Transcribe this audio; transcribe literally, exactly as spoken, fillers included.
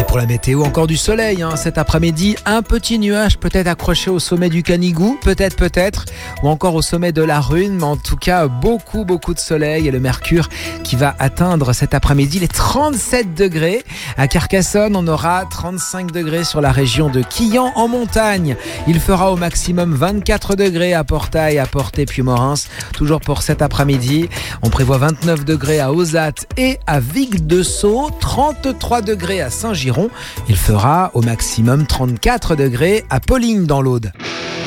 Pour la météo, encore du soleil hein, cet après-midi. Un petit nuage peut-être accroché au sommet du Canigou, peut-être, peut-être, ou encore au sommet de la Rune. Mais en tout cas, beaucoup, beaucoup de soleil et le mercure qui va atteindre cet après-midi les trente-sept degrés. À Carcassonne, on aura trente-cinq degrés sur la région de Quillan en montagne. Il fera au maximum vingt-quatre degrés à Portail, à Portet-Puymorens. Toujours pour cet après-midi, on prévoit vingt-neuf degrés à Ozat et à Vic-de-Sceaux, trente-trois degrés à Saint-Giron. Il fera au maximum trente-quatre degrés à Paulignes dans l'Aude.